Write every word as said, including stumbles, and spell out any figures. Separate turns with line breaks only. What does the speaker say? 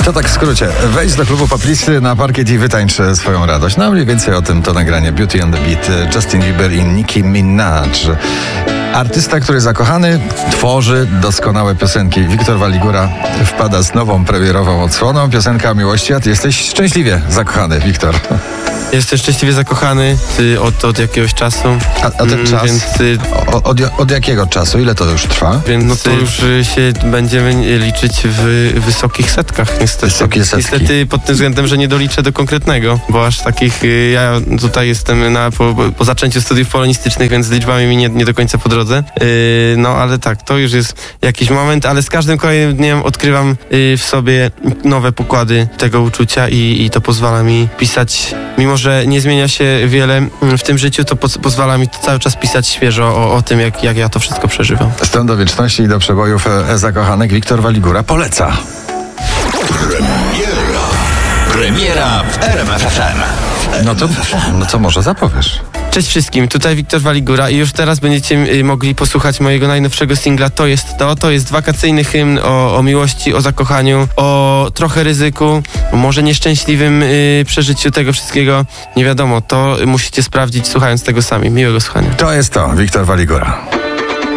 To tak w skrócie. Wejdź do klubu Poplisty na parkiet i wytańcz swoją radość. No mniej więcej o tym to nagranie Beauty and the Beat. Justin Bieber i Nicki Minaj. Artysta, który zakochany, tworzy doskonałe piosenki. Wiktor Waligura wpada z nową premierową odsłoną. Piosenka o miłości, a ty jesteś szczęśliwie zakochany, Wiktor.
Jestem szczęśliwie zakochany y, od, od jakiegoś czasu.
A, a ten
Mm,
czas?
Więc, y,
O, od, od jakiego czasu? Ile to już trwa?
więc no to już y, się będziemy liczyć w wysokich setkach, niestety.
Wysokie setki.
Niestety pod tym względem, że nie doliczę do konkretnego, bo aż takich, y, ja tutaj jestem na, po, po zaczęciu studiów polonistycznych, więc z liczbami mi nie, nie do końca po drodze. Y, no ale tak, to już jest jakiś moment, ale z każdym kolejnym dniem odkrywam y, w sobie nowe pokłady tego uczucia i, i to pozwala mi pisać, mimo że nie zmienia się wiele w tym życiu, to po, pozwala mi to cały czas pisać świeżo o, o tym, jak, jak ja to wszystko przeżywam.
Stąd do wieczności i do przebojów e, zakochanek Wiktor Waligura poleca.
Premiera. Premiera w R M F F M.
No to, no co może zapowiesz?
Cześć wszystkim, tutaj Wiktor Waligura i już teraz będziecie y, mogli posłuchać mojego najnowszego singla To jest to. To jest wakacyjny hymn o, o miłości, o zakochaniu, o trochę ryzyku, może nieszczęśliwym y, przeżyciu tego wszystkiego. Nie wiadomo, to musicie sprawdzić słuchając tego sami. Miłego słuchania.
To jest to, Wiktor Waligura.